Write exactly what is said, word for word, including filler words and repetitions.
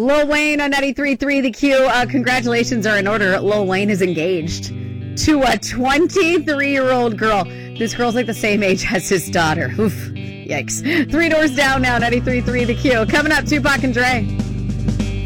Lil Wayne on ninety-three point three The Q. Uh, congratulations are in order. Lil Wayne is engaged to a twenty-three-year-old girl. This girl's like the same age as his daughter. Oof. Yikes. Three doors down now, ninety-three point three The Q. Coming up, Tupac and Dre.